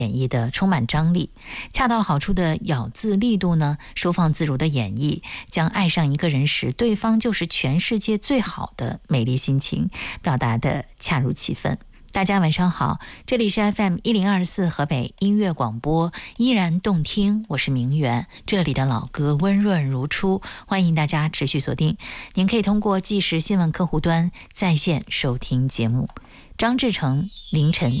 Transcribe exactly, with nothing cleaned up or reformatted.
演绎的充满张力，恰到好处的咬字力度呢，收放自如的演绎，将爱上一个人时对方就是全世界最好的美丽心情表达的恰如其分。大家晚上好，这里是 F M 一零二四河北音乐广播，依然动听，我是明媛，这里的老歌温润如初，欢迎大家持续锁定。您可以通过即时新闻客户端在线收听节目。张志成凌晨